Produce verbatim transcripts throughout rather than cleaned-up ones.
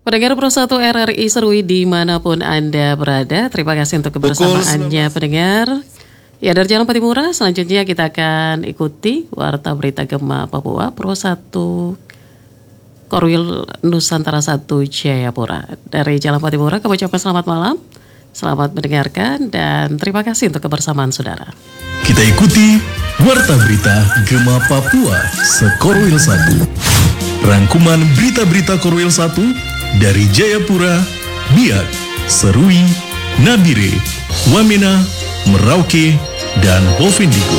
Pendengar Pro satu R R I Serui dimanapun Anda berada, terima kasih untuk kebersamaannya pendengar. Ya, dari Jalan Patimura, selanjutnya kita akan ikuti Warta Berita Gema Papua Pro satu Korwil Nusantara satu Jayapura. Dari Jalan Patimura, kami ucapkan selamat malam, selamat mendengarkan, dan terima kasih untuk kebersamaan saudara. Kita ikuti Warta Berita Gema Papua Sekorwil satu. Rangkuman berita-berita Korwil satu dari Jayapura, Biak, Serui, Nabire, Wamena, Merauke, dan Bovendigul.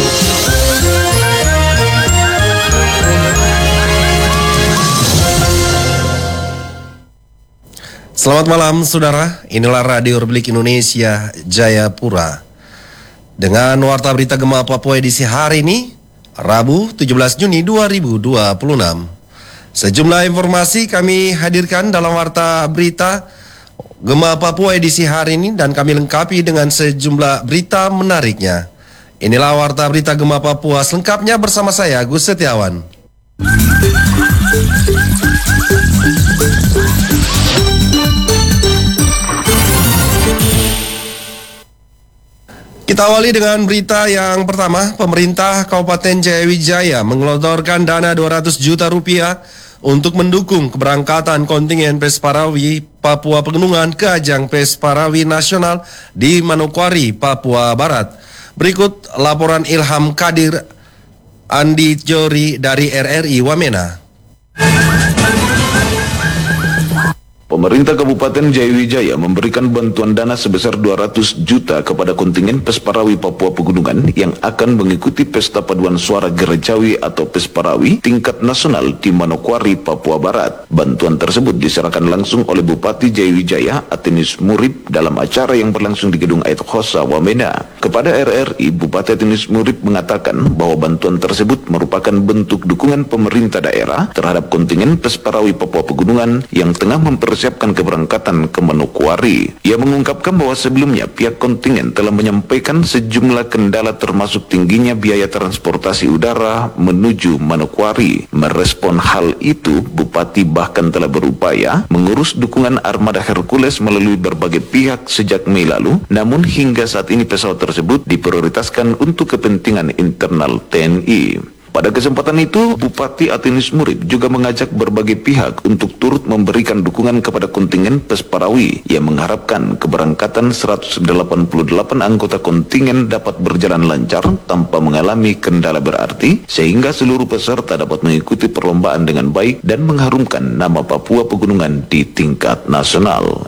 Selamat malam saudara, inilah Radio Republik Indonesia Jayapura. Dengan Warta Berita Gema Papua edisi hari ini, Rabu tujuh belas Juni dua ribu dua puluh enam. Sejumlah informasi kami hadirkan dalam Warta Berita Gema Papua edisi hari ini dan kami lengkapi dengan sejumlah berita menariknya. Inilah Warta Berita Gema Papua selengkapnya bersama saya, Gus Setiawan. Kita awali dengan berita yang pertama. Pemerintah Kabupaten Jayawijaya mengelontorkan dana dua ratus juta rupiah untuk mendukung keberangkatan kontingen Pesparawi Papua Pegunungan ke ajang Pesparawi Nasional di Manokwari, Papua Barat. Berikut laporan Ilham Kadir Andi Jori dari R R I Wamena. Pemerintah Kabupaten Jayawijaya memberikan bantuan dana sebesar dua ratus juta kepada kontingen Pesparawi Papua Pegunungan yang akan mengikuti Pesta Paduan Suara Gerejawi atau Pesparawi tingkat nasional di Manokwari, Papua Barat. Bantuan tersebut diserahkan langsung oleh Bupati Jayawijaya Atinus Murib dalam acara yang berlangsung di Gedung Ait Khosa, Wamena. Kepada R R I, Bupati Atinus Murib mengatakan bahwa bantuan tersebut merupakan bentuk dukungan pemerintah daerah terhadap kontingen Pesparawi Papua Pegunungan yang tengah mempersiapkan siapkan keberangkatan ke Manokwari. Ia mengungkapkan bahwa sebelumnya pihak kontingen telah menyampaikan sejumlah kendala termasuk tingginya biaya transportasi udara menuju Manokwari. Merespon hal itu, Bupati bahkan telah berupaya mengurus dukungan armada Hercules melalui berbagai pihak sejak Mei lalu, namun hingga saat ini pesawat tersebut diprioritaskan untuk kepentingan internal T N I. Pada kesempatan itu, Bupati Atinus Murib juga mengajak berbagai pihak untuk turut memberikan dukungan kepada kontingen Pesparawi yang mengharapkan keberangkatan seratus delapan puluh delapan anggota kontingen dapat berjalan lancar tanpa mengalami kendala berarti, sehingga seluruh peserta dapat mengikuti perlombaan dengan baik dan mengharumkan nama Papua Pegunungan di tingkat nasional.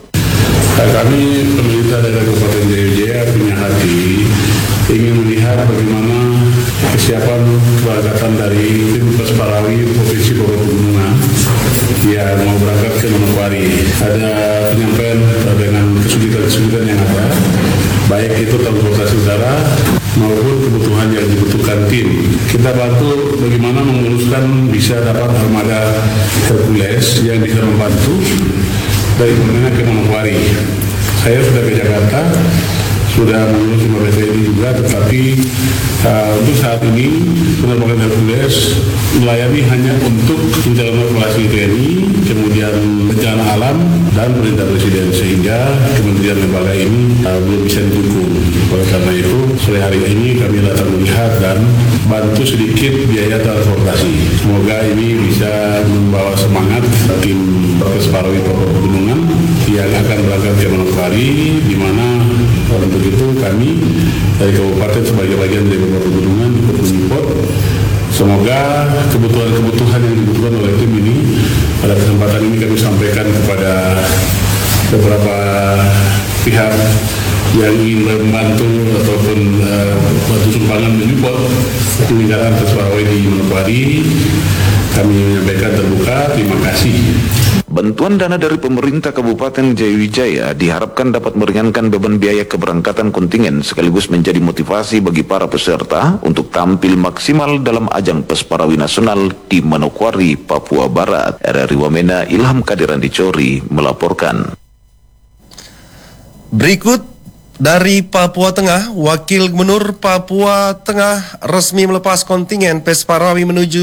Kami pemerintah daerah Kabupaten Jayawijaya punya hati ingin melihat bagaimana kesiapan keberangkatan dari tim Pesparawi Provinsi Papua Pegunungan yang mau berangkat ke Manokwari. Ada penyampaian dengan kesulitan-kesulitan yang ada, baik itu transportasi udara maupun kebutuhan yang dibutuhkan tim. Kita bantu bagaimana menguruskan bisa dapat armada Hercules yang bisa membantu dari Wamena ke Manokwari. Saya sudah ke Jakarta, sudah mengurus lima B T N I juga, tetapi uh, untuk saat ini penerbangan Hercules melayani hanya untuk menjalankan operasi T N I, kemudian bencana alam dan perintah presiden, sehingga kementerian lembaga ini uh, belum bisa didukung. Oleh karena itu, sore hari ini kami datang melihat dan bantu sedikit biaya transportasi. Semoga ini bisa membawa semangat tim Pesparawi Papua Pegunungan yang akan berangkat ke Manokwari, di mana untuk itu kami dari kabupaten sebagai bagian dari Papua Pegunungan ikut menyupport. Semoga kebutuhan-kebutuhan yang dibutuhkan oleh tim ini pada kesempatan ini kami sampaikan kepada beberapa pihak yang ingin membantu ataupun uh, bantu sumbangan menyupport penyelenggaraan Pesparawi di Manokwari. Kami menyampaikan terbuka terima kasih. Bantuan dana dari pemerintah Kabupaten Jayawijaya diharapkan dapat meringankan beban biaya keberangkatan kontingen sekaligus menjadi motivasi bagi para peserta untuk tampil maksimal dalam ajang Pesparawi Nasional di Manokwari, Papua Barat. R R I Wamena, Ilham Kadir Andi Jori melaporkan. Berikut dari Papua Tengah, Wakil Gubernur Papua Tengah resmi melepas kontingen Pesparawi menuju